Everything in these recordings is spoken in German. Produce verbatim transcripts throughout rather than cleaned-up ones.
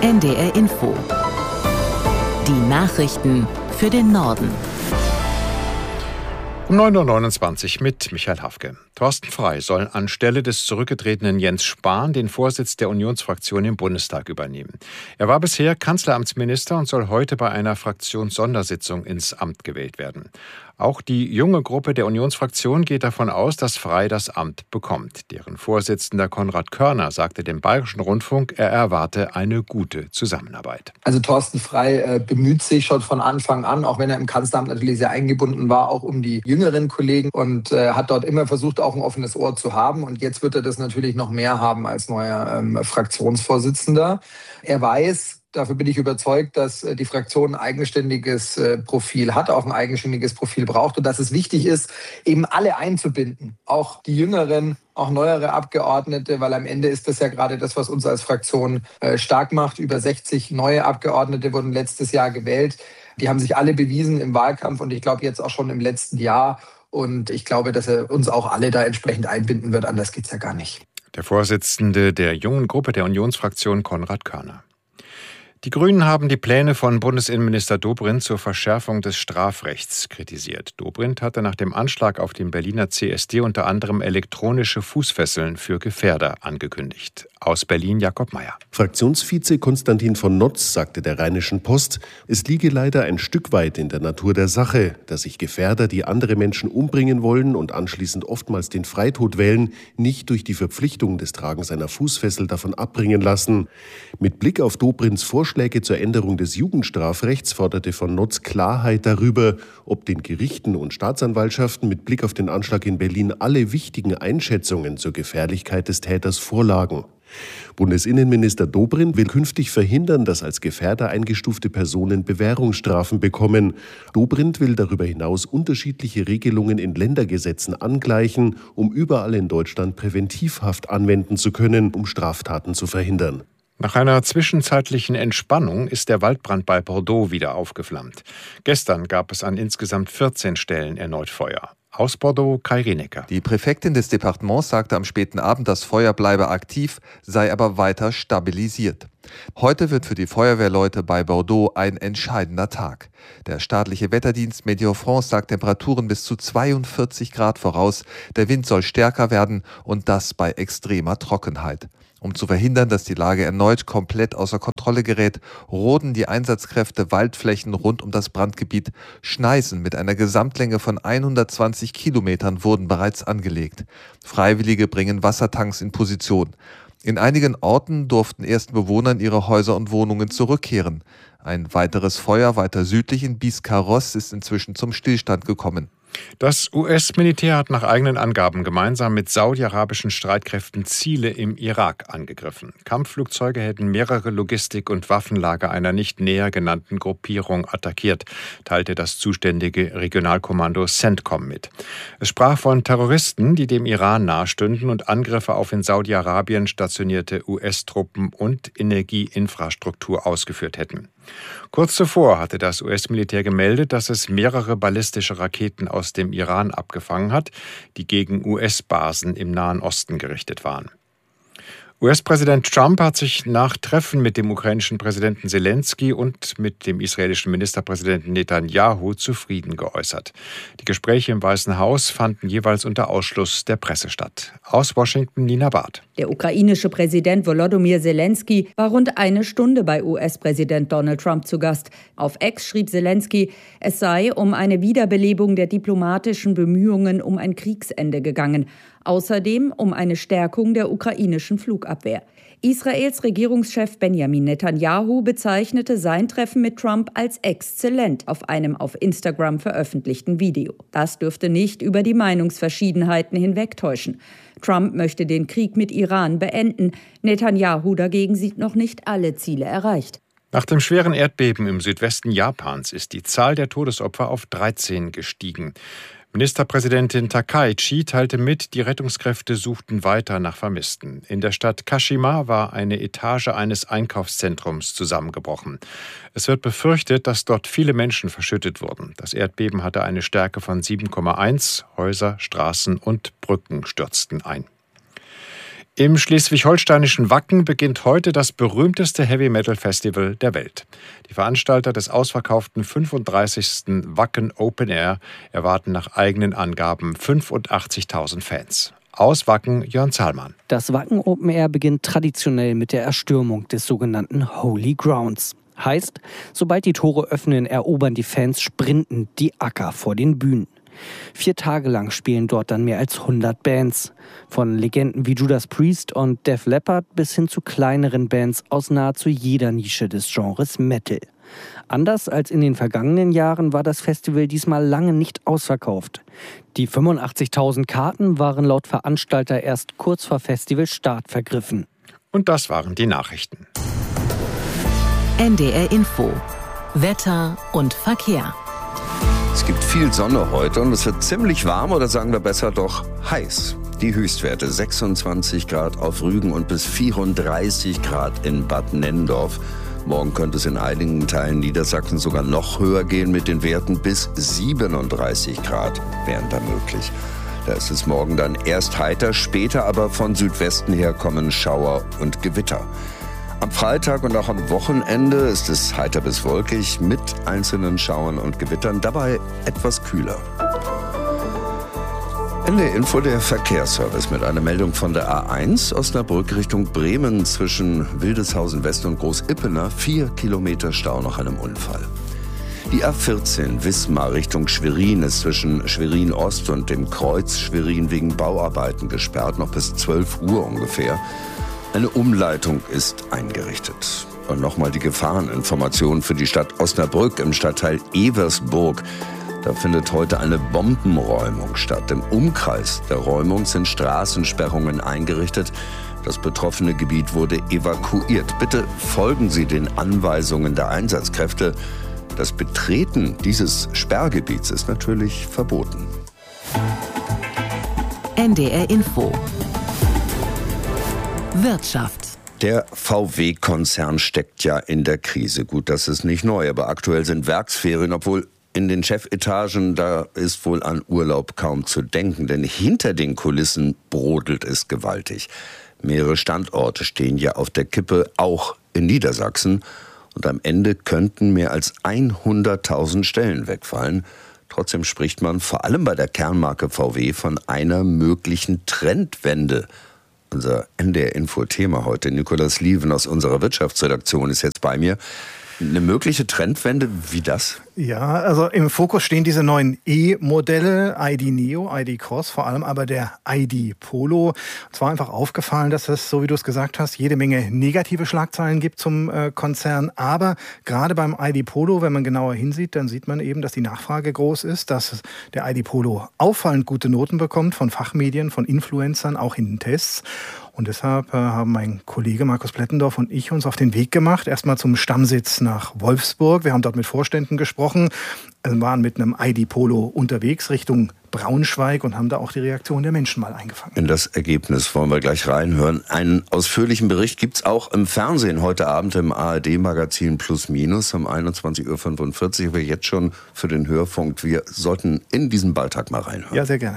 N D R Info. Die Nachrichten für den Norden. Um neun Uhr neunundzwanzig mit Michael Hafke. Thorsten Frey soll anstelle des zurückgetretenen Jens Spahn den Vorsitz der Unionsfraktion im Bundestag übernehmen. Er war bisher Kanzleramtsminister und soll heute bei einer Fraktionssondersitzung ins Amt gewählt werden. Auch die junge Gruppe der Unionsfraktion geht davon aus, dass Frey das Amt bekommt. Deren Vorsitzender Konrad Körner sagte dem Bayerischen Rundfunk, er erwarte eine gute Zusammenarbeit. Also Thorsten Frey äh, bemüht sich schon von Anfang an, auch wenn er im Kanzleramt natürlich sehr eingebunden war, auch um die jüngeren Kollegen und äh, hat dort immer versucht, auch ein offenes Ohr zu haben. Und jetzt wird er das natürlich noch mehr haben als neuer ähm, Fraktionsvorsitzender. Er weiß, dafür bin ich überzeugt, dass die Fraktion ein eigenständiges Profil hat, auch ein eigenständiges Profil braucht und dass es wichtig ist, eben alle einzubinden, auch die Jüngeren, auch neuere Abgeordnete, weil am Ende ist das ja gerade das, was uns als Fraktion stark macht. Über sechzig neue Abgeordnete wurden letztes Jahr gewählt. Die haben sich alle bewiesen im Wahlkampf und ich glaube jetzt auch schon im letzten Jahr. Und ich glaube, dass er uns auch alle da entsprechend einbinden wird. Anders geht's ja gar nicht. Der Vorsitzende der jungen Gruppe der Unionsfraktion, Konrad Körner. Die Grünen haben die Pläne von Bundesinnenminister Dobrindt zur Verschärfung des Strafrechts kritisiert. Dobrindt hatte nach dem Anschlag auf den Berliner C S D unter anderem elektronische Fußfesseln für Gefährder angekündigt. Aus Berlin Jakob Mayer. Fraktionsvize Konstantin von Notz sagte der Rheinischen Post, es liege leider ein Stück weit in der Natur der Sache, dass sich Gefährder, die andere Menschen umbringen wollen und anschließend oftmals den Freitod wählen, nicht durch die Verpflichtung des Tragens einer Fußfessel davon abbringen lassen. Mit Blick auf Dobrindts Vorschläge zur Änderung des Jugendstrafrechts forderte von Notz Klarheit darüber, ob den Gerichten und Staatsanwaltschaften mit Blick auf den Anschlag in Berlin alle wichtigen Einschätzungen zur Gefährlichkeit des Täters vorlagen. Bundesinnenminister Dobrindt will künftig verhindern, dass als Gefährder eingestufte Personen Bewährungsstrafen bekommen. Dobrindt will darüber hinaus unterschiedliche Regelungen in Ländergesetzen angleichen, um überall in Deutschland Präventivhaft anwenden zu können, um Straftaten zu verhindern. Nach einer zwischenzeitlichen Entspannung ist der Waldbrand bei Bordeaux wieder aufgeflammt. Gestern gab es an insgesamt vierzehn Stellen erneut Feuer. Aus Bordeaux, Kai Rinecker. Die Präfektin des Departements sagte am späten Abend, das Feuer bleibe aktiv, sei aber weiter stabilisiert. Heute wird für die Feuerwehrleute bei Bordeaux ein entscheidender Tag. Der staatliche Wetterdienst Météo France sagt Temperaturen bis zu zweiundvierzig Grad voraus. Der Wind soll stärker werden und das bei extremer Trockenheit. Um zu verhindern, dass die Lage erneut komplett außer Kontrolle gerät, roden die Einsatzkräfte Waldflächen rund um das Brandgebiet. Schneisen mit einer Gesamtlänge von hundertzwanzig Kilometern wurden bereits angelegt. Freiwillige bringen Wassertanks in Position. In einigen Orten durften ersten Bewohner in ihre Häuser und Wohnungen zurückkehren. Ein weiteres Feuer weiter südlich in Biscarrosse ist inzwischen zum Stillstand gekommen. Das U S-Militär hat nach eigenen Angaben gemeinsam mit saudi-arabischen Streitkräften Ziele im Irak angegriffen. Kampfflugzeuge hätten mehrere Logistik- und Waffenlager einer nicht näher genannten Gruppierung attackiert, teilte das zuständige Regionalkommando CENTCOM mit. Es sprach von Terroristen, die dem Iran nahestünden und Angriffe auf in Saudi-Arabien stationierte U S-Truppen und Energieinfrastruktur ausgeführt hätten. Kurz zuvor hatte das U S-Militär gemeldet, dass es mehrere ballistische Raketen aus dem Iran abgefangen hat, die gegen U S-Basen im Nahen Osten gerichtet waren. U S-Präsident Trump hat sich nach Treffen mit dem ukrainischen Präsidenten Selenskyj und mit dem israelischen Ministerpräsidenten Netanjahu zufrieden geäußert. Die Gespräche im Weißen Haus fanden jeweils unter Ausschluss der Presse statt. Aus Washington Nina Barth. Der ukrainische Präsident Volodymyr Selenskyj war rund eine Stunde bei U S-Präsident Donald Trump zu Gast. Auf X schrieb Selenskyj, es sei um eine Wiederbelebung der diplomatischen Bemühungen um ein Kriegsende gegangen. Außerdem um eine Stärkung der ukrainischen Flugabwehr. Israels Regierungschef Benjamin Netanjahu bezeichnete sein Treffen mit Trump als exzellent auf einem auf Instagram veröffentlichten Video. Das dürfte nicht über die Meinungsverschiedenheiten hinwegtäuschen. Trump möchte den Krieg mit Iran beenden. Netanjahu dagegen sieht noch nicht alle Ziele erreicht. Nach dem schweren Erdbeben im Südwesten Japans ist die Zahl der Todesopfer auf dreizehn gestiegen. Ministerpräsidentin Takaichi teilte mit, die Rettungskräfte suchten weiter nach Vermissten. In der Stadt Kashima war eine Etage eines Einkaufszentrums zusammengebrochen. Es wird befürchtet, dass dort viele Menschen verschüttet wurden. Das Erdbeben hatte eine Stärke von sieben Komma eins. Häuser, Straßen und Brücken stürzten ein. Im schleswig-holsteinischen Wacken beginnt heute das berühmteste Heavy-Metal-Festival der Welt. Die Veranstalter des ausverkauften fünfunddreißigsten Wacken Open Air erwarten nach eigenen Angaben fünfundachtzigtausend Fans. Aus Wacken, Jörn Zahlmann. Das Wacken Open Air beginnt traditionell mit der Erstürmung des sogenannten Holy Grounds. Heißt, sobald die Tore öffnen, erobern die Fans sprintend die Acker vor den Bühnen. Vier Tage lang spielen dort dann mehr als hundert Bands. Von Legenden wie Judas Priest und Def Leppard bis hin zu kleineren Bands aus nahezu jeder Nische des Genres Metal. Anders als in den vergangenen Jahren war das Festival diesmal lange nicht ausverkauft. Die fünfundachtzigtausend Karten waren laut Veranstalter erst kurz vor Festivalstart vergriffen. Und das waren die Nachrichten. N D R Info. Wetter und Verkehr. Es gibt viel Sonne heute und es wird ziemlich warm oder sagen wir besser doch heiß. Die Höchstwerte sechsundzwanzig Grad auf Rügen und bis vierunddreißig Grad in Bad Nenndorf. Morgen könnte es in einigen Teilen Niedersachsens sogar noch höher gehen mit den Werten bis siebenunddreißig Grad wären da möglich. Da ist es morgen dann erst heiter, später aber von Südwesten her kommen Schauer und Gewitter. Am Freitag und auch am Wochenende ist es heiter bis wolkig mit einzelnen Schauern und Gewittern, dabei etwas kühler. In der Info der Verkehrsservice mit einer Meldung von der A eins Osnabrück Richtung Bremen zwischen Wildeshausen West und Großippener. Vier Kilometer Stau nach einem Unfall. Die A vierzehn Wismar Richtung Schwerin ist zwischen Schwerin Ost und dem Kreuz Schwerin wegen Bauarbeiten gesperrt, noch bis zwölf Uhr ungefähr. Eine Umleitung ist eingerichtet. Und nochmal die Gefahreninformation für die Stadt Osnabrück im Stadtteil Eversburg. Da findet heute eine Bombenräumung statt. Im Umkreis der Räumung sind Straßensperrungen eingerichtet. Das betroffene Gebiet wurde evakuiert. Bitte folgen Sie den Anweisungen der Einsatzkräfte. Das Betreten dieses Sperrgebiets ist natürlich verboten. N D R Info. Wirtschaft. Der V W-Konzern steckt ja in der Krise. Gut, das ist nicht neu, aber aktuell sind Werksferien, obwohl in den Chefetagen, da ist wohl an Urlaub kaum zu denken, denn hinter den Kulissen brodelt es gewaltig. Mehrere Standorte stehen ja auf der Kippe, auch in Niedersachsen. Und am Ende könnten mehr als hunderttausend Stellen wegfallen. Trotzdem spricht man vor allem bei der Kernmarke V W von einer möglichen Trendwende. Unser N D R-Info-Thema heute, Nikolaus Lieven aus unserer Wirtschaftsredaktion, ist jetzt bei mir. Eine mögliche Trendwende, wie das? Ja, also im Fokus stehen diese neuen E-Modelle, I D Neo, I D Cross, vor allem aber der I D Polo. Es war einfach aufgefallen, dass es, so wie du es gesagt hast, jede Menge negative Schlagzeilen gibt zum äh, Konzern. Aber gerade beim I D Polo, wenn man genauer hinsieht, dann sieht man eben, dass die Nachfrage groß ist, dass der I D Polo auffallend gute Noten bekommt von Fachmedien, von Influencern, auch in den Tests. Und deshalb äh, haben mein Kollege Markus Plettendorf und ich uns auf den Weg gemacht, erstmal zum Stammsitz nach Wolfsburg. Wir haben dort mit Vorständen gesprochen, also waren mit einem I D Polo unterwegs Richtung Braunschweig und haben da auch die Reaktion der Menschen mal eingefangen. In das Ergebnis wollen wir gleich reinhören. Einen ausführlichen Bericht gibt's auch im Fernsehen heute Abend im A R D-Magazin Plus Minus um einundzwanzig Uhr fünfundvierzig. Aber jetzt schon für den Hörfunk. Wir sollten in diesen Beitrag mal reinhören. Ja, sehr gerne.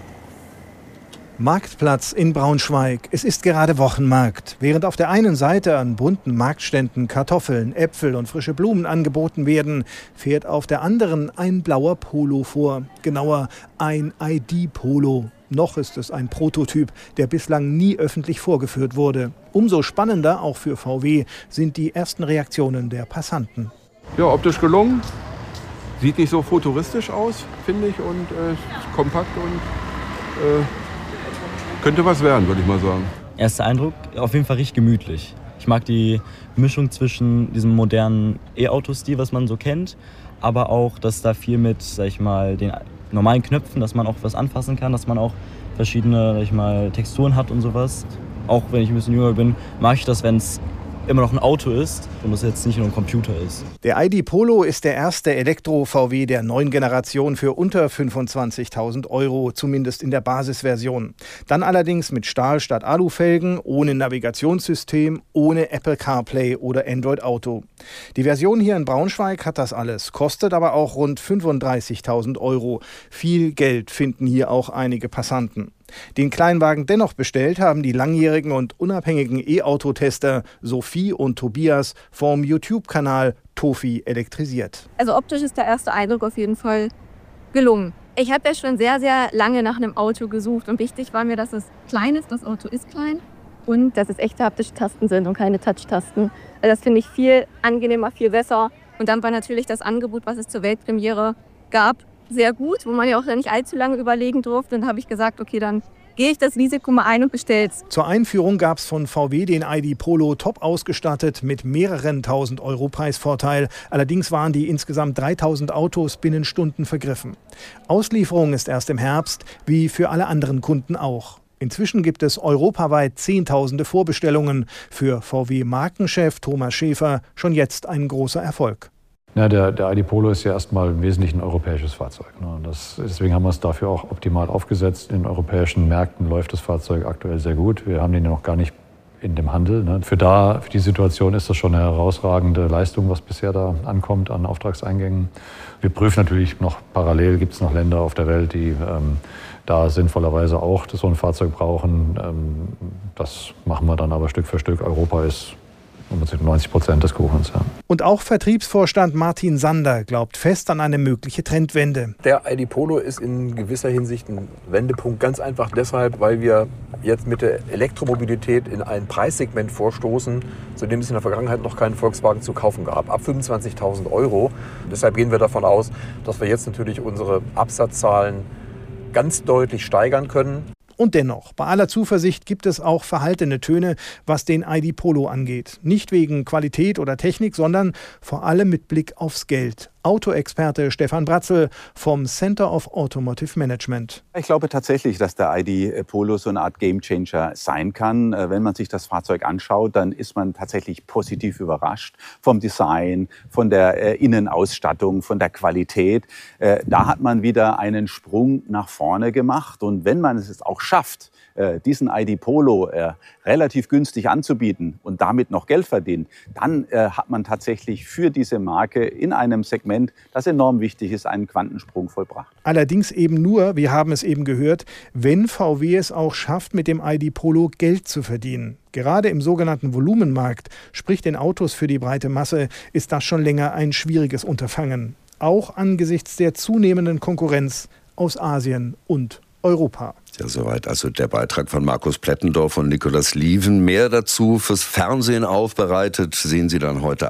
Marktplatz in Braunschweig. Es ist gerade Wochenmarkt. Während auf der einen Seite an bunten Marktständen Kartoffeln, Äpfel und frische Blumen angeboten werden, fährt auf der anderen ein blauer Polo vor. Genauer ein I D Polo. Noch ist es ein Prototyp, der bislang nie öffentlich vorgeführt wurde. Umso spannender, auch für V W, sind die ersten Reaktionen der Passanten. Ja, optisch gelungen. Sieht nicht so futuristisch aus, finde ich, und äh, kompakt und äh, könnte was werden, würde ich mal sagen. Erster Eindruck, auf jeden Fall richtig gemütlich. Ich mag die Mischung zwischen diesem modernen E-Auto-Stil, was man so kennt, aber auch, dass da viel mit, sag ich mal, den normalen Knöpfen, dass man auch was anfassen kann, dass man auch verschiedene, sag ich mal, Texturen hat und sowas. Auch wenn ich ein bisschen jünger bin, mag ich das, wenn es immer noch ein Auto ist und es jetzt nicht nur ein Computer ist. Der I D Polo ist der erste Elektro-V W der neuen Generation für unter fünfundzwanzigtausend Euro, zumindest in der Basisversion. Dann allerdings mit Stahl statt Alufelgen, ohne Navigationssystem, ohne Apple CarPlay oder Android Auto. Die Version hier in Braunschweig hat das alles, kostet aber auch rund fünfunddreißigtausend Euro. Viel Geld finden hier auch einige Passanten. Den Kleinwagen dennoch bestellt haben die langjährigen und unabhängigen E-Auto-Tester Sophie und Tobias vom YouTube-Kanal Tofi elektrisiert. Also optisch ist der erste Eindruck auf jeden Fall gelungen. Ich habe ja schon sehr, sehr lange nach einem Auto gesucht und wichtig war mir, dass es klein ist. Das Auto ist klein und dass es echte haptische Tasten sind und keine Touch-Tasten. Also das finde ich viel angenehmer, viel besser. Und dann war natürlich das Angebot, was es zur Weltpremiere gab, sehr gut, wo man ja auch nicht allzu lange überlegen durfte. Und dann habe ich gesagt, okay, dann gehe ich das Risiko mal ein und bestell's. Zur Einführung gab es von V W den I D Polo top ausgestattet mit mehreren tausend Euro Preisvorteil. Allerdings waren die insgesamt dreitausend Autos binnen Stunden vergriffen. Auslieferung ist erst im Herbst, wie für alle anderen Kunden auch. Inzwischen gibt es europaweit Zehntausende Vorbestellungen. Für V W-Markenchef Thomas Schäfer schon jetzt ein großer Erfolg. Ja, der, der I D Polo ist ja erstmal im Wesentlichen ein europäisches Fahrzeug. Ne? Das, deswegen haben wir es dafür auch optimal aufgesetzt. In europäischen Märkten läuft das Fahrzeug aktuell sehr gut. Wir haben den ja noch gar nicht in dem Handel. Ne? Für, da, für die Situation ist das schon eine herausragende Leistung, was bisher da ankommt an Auftragseingängen. Wir prüfen natürlich noch parallel, gibt es noch Länder auf der Welt, die ähm, da sinnvollerweise auch so ein Fahrzeug brauchen. Ähm, das machen wir dann aber Stück für Stück. Europa ist neunzig Prozent des Kuchens. Ja. Und auch Vertriebsvorstand Martin Sander glaubt fest an eine mögliche Trendwende. Der I D Polo ist in gewisser Hinsicht ein Wendepunkt. Ganz einfach deshalb, weil wir jetzt mit der Elektromobilität in ein Preissegment vorstoßen, zu dem es in der Vergangenheit noch keinen Volkswagen zu kaufen gab. Ab fünfundzwanzigtausend Euro. Und deshalb gehen wir davon aus, dass wir jetzt natürlich unsere Absatzzahlen ganz deutlich steigern können. Und dennoch, bei aller Zuversicht gibt es auch verhaltene Töne, was den I D Polo angeht. Nicht wegen Qualität oder Technik, sondern vor allem mit Blick aufs Geld. Autoexperte Stefan Bratzel vom Center of Automotive Management. Ich glaube tatsächlich, dass der I D Polo so eine Art Gamechanger sein kann. Wenn man sich das Fahrzeug anschaut, dann ist man tatsächlich positiv überrascht vom Design, von der Innenausstattung, von der Qualität. Da hat man wieder einen Sprung nach vorne gemacht. Und wenn man es auch schafft, diesen I D Polo äh, relativ günstig anzubieten und damit noch Geld verdienen, dann äh, hat man tatsächlich für diese Marke in einem Segment, das enorm wichtig ist, einen Quantensprung vollbracht. Allerdings eben nur, wir haben es eben gehört, wenn V W es auch schafft, mit dem I D Polo Geld zu verdienen. Gerade im sogenannten Volumenmarkt, sprich den Autos für die breite Masse, ist das schon länger ein schwieriges Unterfangen. Auch angesichts der zunehmenden Konkurrenz aus Asien und Europa. Ja, soweit also der Beitrag von Markus Plettendorf und Nikolaus Lieven. Mehr dazu fürs Fernsehen aufbereitet sehen Sie dann heute